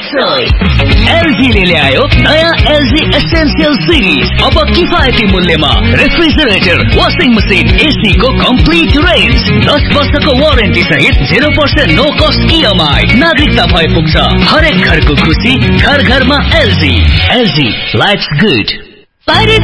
LG ले ल्यायो नयाँ एलजी एसेन्शियल सिरिज। अब किफायती मूल्यमा रेफ्रिजरेटर, वाशिङ मसिन, एसी को कम्प्लिट रेन्ज, 10 वर्षको वारेन्टी सहित 0% नो कस्ट EMI। नागरिकता भए पुग्छ हरेक घरको खुसी, घर घरमा एलजी। LG lives good.